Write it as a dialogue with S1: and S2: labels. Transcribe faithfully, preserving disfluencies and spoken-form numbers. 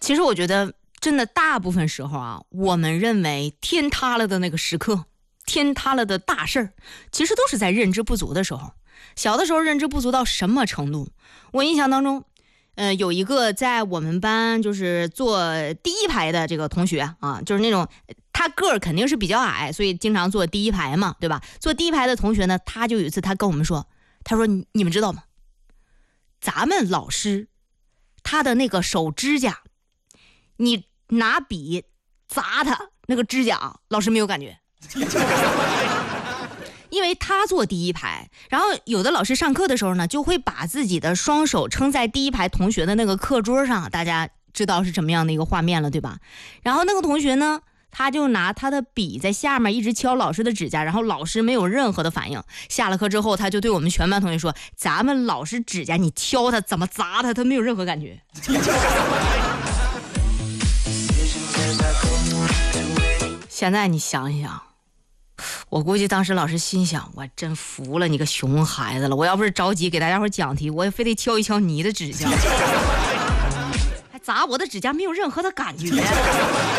S1: 其实我觉得真的大部分时候啊，我们认为天塌了的那个时刻，天塌了的大事儿，其实都是在认知不足的时候。小的时候认知不足到什么程度？我印象当中呃，有一个在我们班就是坐第一排的这个同学啊，就是那种他个儿肯定是比较矮，所以经常坐第一排嘛，对吧？坐第一排的同学呢，他就有一次他跟我们说，他说你们知道吗？咱们老师他的那个手指甲，你拿笔砸他那个指甲，老师没有感觉。因为他坐第一排，然后有的老师上课的时候呢，就会把自己的双手撑在第一排同学的那个课桌上，大家知道是什么样的一个画面了，对吧？然后那个同学呢，他就拿他的笔在下面一直敲老师的指甲，然后老师没有任何的反应。下了课之后，他就对我们全班同学说，咱们老师指甲你敲他怎么砸他，他没有任何感觉。现在你想一想，我估计当时老师心想，我真服了你个熊孩子了，我要不是着急给大家伙讲题，我也非得敲一敲你的指甲，还砸我的指甲没有任何的感觉。